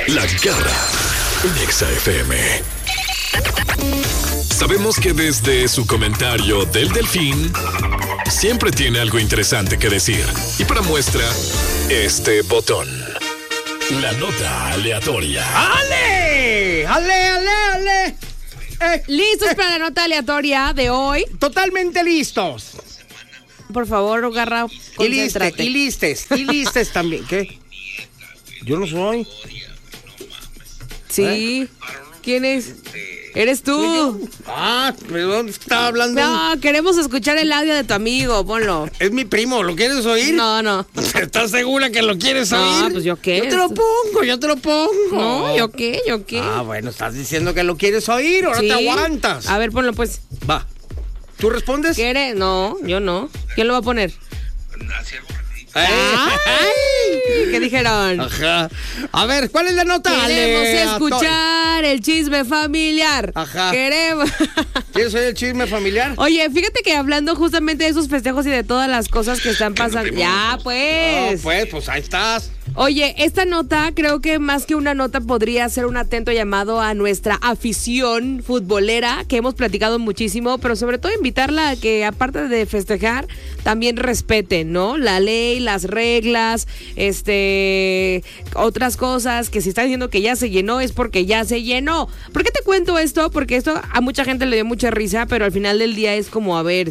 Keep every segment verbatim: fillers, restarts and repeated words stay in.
La Garra en Exa F M. Sabemos que desde su comentario del Delfín siempre tiene algo interesante que decir. Y para muestra, este botón. La nota aleatoria. ¡Ale! ¡Ale, ale, ale! Eh, ¿Listos para la nota aleatoria de hoy? Totalmente listos. Por favor, Garra, y listes, concéntrate. y listes, y listes también. ¿Qué? Yo no soy. Sí. ¿Eh? ¿Quién es? ¿Eres tú? Ah, perdón, estaba hablando. No, queremos escuchar el audio de tu amigo, ponlo. Es mi primo, ¿lo quieres oír? No, no. ¿Estás segura que lo quieres No, oír? pues ¿yo qué? Yo te lo pongo, yo te lo pongo. No, ¿yo qué? ¿Yo qué? Ah, bueno, estás diciendo que lo quieres oír, ahora ¿Sí? te aguantas. A ver, ponlo pues. Va. ¿Tú respondes? ¿Quiere? No, yo no. ¿Quién lo va a poner? ¡Ay! ¿Qué dijeron? Ajá. A ver, ¿cuál es la nota? Queremos Aleatoria. escuchar el chisme familiar. Ajá. Queremos. ¿Quieres oír el chisme familiar? Oye, fíjate que hablando justamente de esos festejos y de todas las cosas que están pasando. Ya, pues. No, pues, pues ahí estás. Oye, esta nota creo que más que una nota podría ser un atento llamado a nuestra afición futbolera, que hemos platicado muchísimo, pero sobre todo invitarla a que aparte de festejar, también respeten, ¿no? La ley, las reglas, este, otras cosas, que si está diciendo que ya se llenó es porque ya se llenó. ¿Por qué te cuento esto? Porque esto a mucha gente le dio mucha risa, pero al final del día es como, a ver,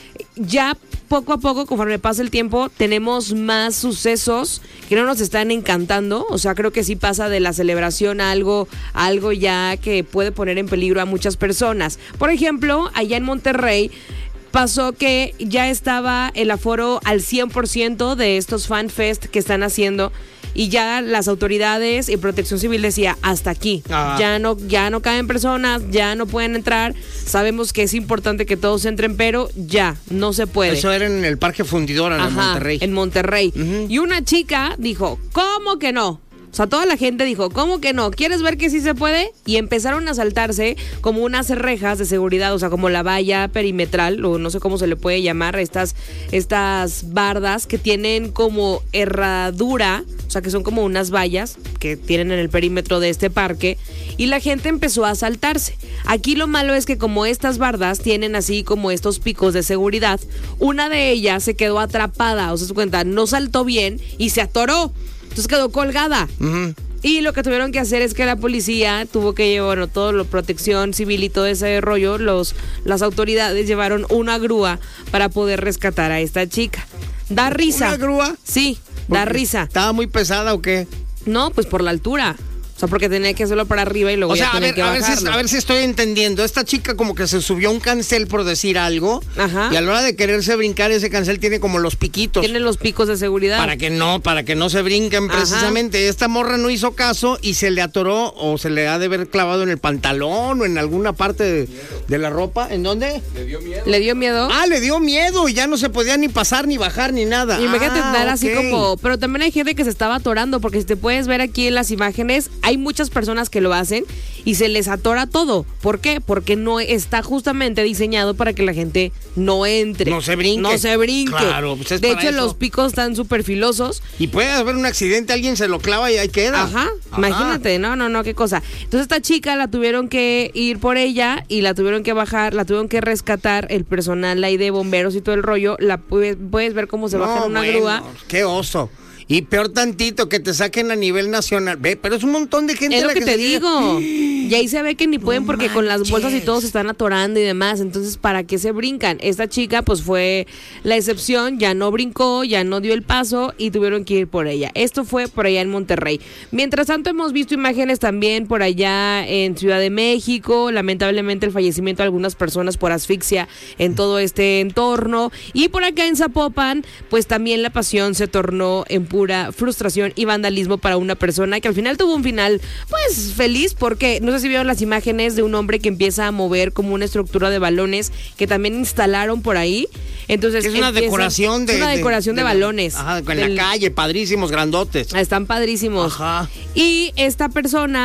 ya poco a poco, conforme pasa el tiempo, tenemos más sucesos que no nos están encantando. O sea, creo que sí pasa de la celebración a algo, a algo ya que puede poner en peligro a muchas personas. Por ejemplo, allá en Monterrey pasó que ya estaba el aforo al cien por ciento de estos fan fest que están haciendo. Y ya las autoridades y Protección Civil decía, hasta aquí, ah. ya no ya no caben personas, ya no pueden entrar, sabemos que es importante que todos entren, pero ya, no se puede. Eso era en el Parque Fundidora, en Ajá, Monterrey. en Monterrey. Uh-huh. Y una chica dijo, ¿cómo que no? O sea, toda la gente dijo, ¿cómo que no? ¿Quieres ver que sí se puede? Y empezaron a saltarse como unas rejas de seguridad, o sea, como la valla perimetral, o no sé cómo se le puede llamar, estas, estas bardas que tienen como herradura, o sea, que son como unas vallas que tienen en el perímetro de este parque, y la gente empezó a saltarse. Aquí lo malo es que como estas bardas tienen así como estos picos de seguridad, una de ellas se quedó atrapada, o sea, se cuenta, no saltó bien y se atoró. Entonces quedó colgada. Uh-huh. Y lo que tuvieron que hacer es que la policía tuvo que llevar, bueno, todo lo protección civil y todo ese rollo, los, las autoridades llevaron una grúa para poder rescatar a esta chica. Da risa. ¿Una grúa? Sí, da risa. ¿Estaba muy pesada o qué? No, pues por la altura. O sea, porque tenía que hacerlo para arriba y luego o sea, ya tenía a ver, que a ver, bajarlo. si, a ver si estoy entendiendo. Esta chica como que se subió a un cancel por decir algo. Ajá. Y a la hora de quererse brincar, ese cancel tiene como los piquitos. Tiene los picos de seguridad. Para que no, para que no se brinquen precisamente. Ajá. Esta morra no hizo caso y se le atoró o se le ha de haber clavado en el pantalón o en alguna parte de, de la ropa. ¿En dónde? Le dio miedo. ¿Le dio miedo? Ah, le dio miedo y ya no se podía ni pasar, ni bajar, ni nada. Y imagínate ah, andar okay. así como... Pero también hay gente que se estaba atorando, porque si te puedes ver aquí en las imágenes, hay muchas personas que lo hacen y se les atora todo. ¿Por qué? Porque no está justamente diseñado para que la gente no entre. No se brinque. No se brinque. Claro, pues es de para hecho, eso. los picos están súper filosos. Y puede haber un accidente, alguien se lo clava y ahí queda. Ajá, Ajá, imagínate, no, no, no, qué cosa. Entonces esta chica la tuvieron que ir por ella y la tuvieron que bajar, la tuvieron que rescatar el personal ahí de bomberos y todo el rollo. La puedes, puedes ver cómo se no, baja en una bueno, grúa. Qué oso. Y peor tantito, que te saquen a nivel nacional. Ve, pero es un montón de gente. Es lo la que, que te se digo. Y ahí se ve que ni pueden, no porque manches. Con las bolsas y todo se están atorando y demás. Entonces, ¿para qué se brincan? Esta chica, pues fue la excepción. Ya no brincó, ya no dio el paso y tuvieron que ir por ella. Esto fue por allá en Monterrey. Mientras tanto, hemos visto imágenes también por allá en Ciudad de México. Lamentablemente, el fallecimiento de algunas personas por asfixia en todo este entorno. Y por acá en Zapopan, pues también la pasión se tornó en pura frustración y vandalismo para una persona que al final tuvo un final pues feliz, porque no sé si vieron las imágenes de un hombre que empieza a mover como una estructura de balones que también instalaron por ahí. Entonces es una empieza, decoración de es una decoración de, de, de balones. Ajá, en del, la calle, padrísimos, grandotes. Están padrísimos. Ajá. Y esta persona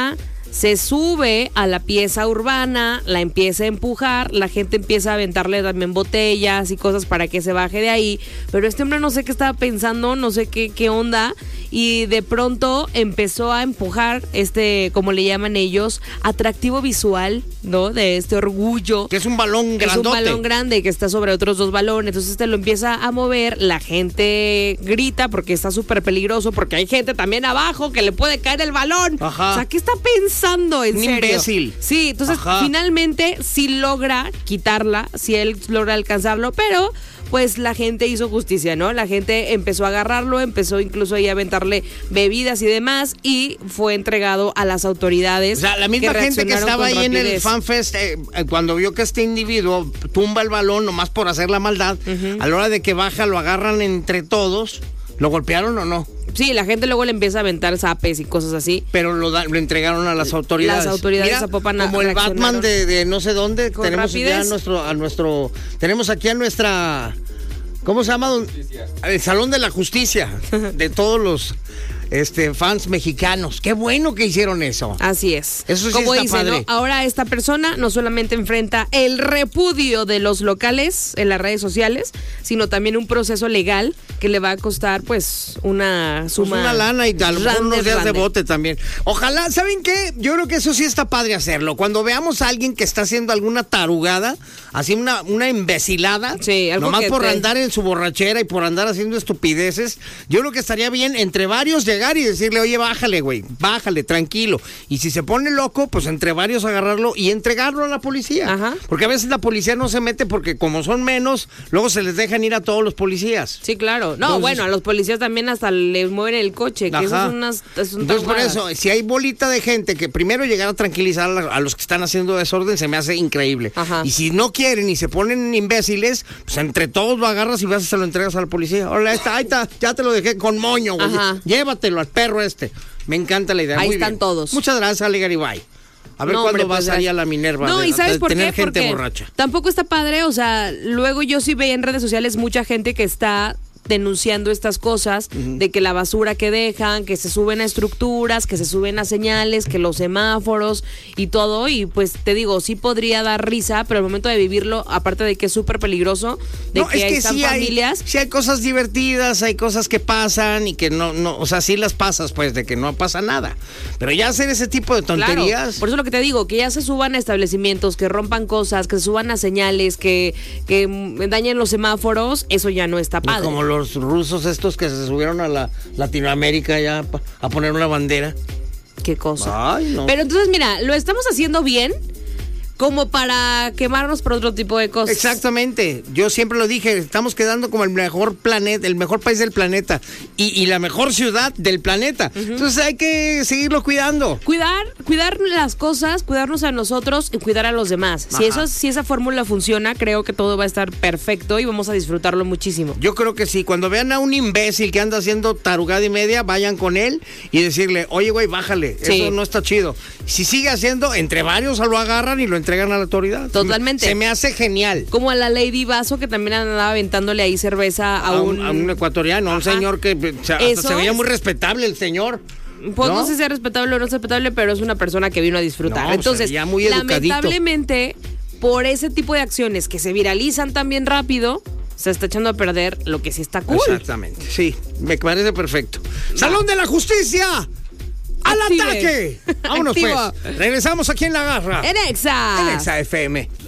se sube a la pieza urbana, la empieza a empujar, la gente empieza a aventarle también botellas y cosas para que se baje de ahí, pero este hombre no sé qué estaba pensando, no sé qué, qué onda, y de pronto empezó a empujar este, como le llaman ellos, atractivo visual, ¿no? De este orgullo. Que es un balón grandote. Es un balón grande que está sobre otros dos balones, entonces este lo empieza a mover, la gente grita porque está súper peligroso, porque hay gente también abajo que le puede caer el balón. Ajá. O sea, ¿qué está pensando en un serio? Imbécil. Sí, entonces Ajá. finalmente sí logra quitarla, sí él logra alcanzarlo, pero pues la gente hizo justicia, ¿no? La gente empezó a agarrarlo, empezó incluso ahí a aventarle bebidas y demás, y fue entregado a las autoridades. O sea, la misma que gente que estaba ahí rapidez. en el FanFest, eh, cuando vio que este individuo tumba el balón nomás por hacer la maldad, uh-huh. a la hora de que baja lo agarran entre todos. ¿Lo golpearon o no? Sí, la gente luego le empieza a aventar zapes y cosas así. Pero lo, da, lo entregaron a las autoridades. Las autoridades Mira, Zapopan como el Batman de, de no sé dónde, con tenemos rapidez. ya a nuestro, a nuestro, tenemos aquí a nuestra, ¿cómo se llama? Justicia. El Salón de la Justicia de todos los este fans mexicanos. Qué bueno que hicieron eso. Así es. Eso sí Como está dice, padre. ¿no? Ahora esta persona no solamente enfrenta el repudio de los locales en las redes sociales, sino también un proceso legal que le va a costar pues una suma. Pues una lana y a lo mejor unos días grande. de bote también. Ojalá, ¿saben qué? Yo creo que eso sí está padre hacerlo. Cuando veamos a alguien que está haciendo alguna tarugada, así una, una imbecilada, sí, algo nomás que por te... andar en su borrachera y por andar haciendo estupideces, yo creo que estaría bien entre varios llegar y decirle, oye, bájale, güey, bájale, tranquilo. Y si se pone loco, pues entre varios agarrarlo y entregarlo a la policía. Ajá. Porque a veces la policía no se mete porque como son menos, luego se les dejan ir a todos los policías. Sí, claro. No, Entonces, bueno, a los policías también hasta les mueven el coche, que ajá. eso es unas es un Entonces, por tarugadas. eso, si hay bolita de gente que primero llegar a tranquilizar a, a los que están haciendo desorden, se me hace increíble. Ajá. Y si no quieren y se ponen imbéciles, pues entre todos lo agarras y vas y se lo entregas a la policía. Hola, ahí está, ahí está, ya te lo dejé con moño, güey. Ajá. Llévatelo al perro este. Me encanta la idea. Ahí Muy están bien. todos. Muchas gracias, Ale Garibay. A ver No, cuándo hombre, vas pues, ahí a la Minerva. No, de, y ¿sabes de por tener qué? gente Porque borracha. tampoco está padre, o sea, luego yo sí veía en redes sociales mucha gente que está denunciando estas cosas, uh-huh. de que la basura que dejan, que se suben a estructuras, que se suben a señales, que los semáforos y todo, y pues te digo, sí podría dar risa, pero al momento de vivirlo, aparte de que es súper peligroso, de no, que, es que hay están sí familias. Hay, sí hay cosas divertidas, hay cosas que pasan y que no, no, o sea, sí las pasas, pues, de que no pasa nada. Pero ya hacer ese tipo de tonterías. Claro, por eso lo que te digo, que ya se suban a establecimientos, que rompan cosas, que se suban a señales, que, que dañen los semáforos, eso ya no está padre. Como los rusos estos que se subieron a la Latinoamérica ya a poner una bandera. Qué cosa. Ay, no. Pero entonces, mira, lo estamos haciendo bien como para quemarnos por otro tipo de cosas. Exactamente. Yo siempre lo dije, estamos quedando como el mejor planeta, el mejor país del planeta y, y la mejor ciudad del planeta. Uh-huh. Entonces hay que seguirlo cuidando. Cuidar, cuidar las cosas, cuidarnos a nosotros y cuidar a los demás. Si eso, si esa fórmula funciona, creo que todo va a estar perfecto y vamos a disfrutarlo muchísimo. Yo creo que sí. Cuando vean a un imbécil que anda haciendo tarugada y media, vayan con él y decirle, oye, güey, bájale. Sí. Eso no está chido. Si sigue haciendo, entre varios lo agarran y lo entregan a la autoridad. Totalmente. Se me hace genial. Como a la Lady Vaso, que también andaba aventándole ahí cerveza a, a, un, un, a un ecuatoriano, a un señor que o sea, hasta se veía muy respetable el señor. Pues no, no sé si es respetable o no es respetable, pero es una persona que vino a disfrutar. No, entonces, muy lamentablemente, por ese tipo de acciones que se viralizan tan bien rápido, se está echando a perder lo que sí está cool. Exactamente, sí, me parece perfecto. No. ¡Salón de la Justicia! ¡Al Active. ataque! Vámonos pues. Regresamos aquí en La Garra. En Exa. En Exa F M.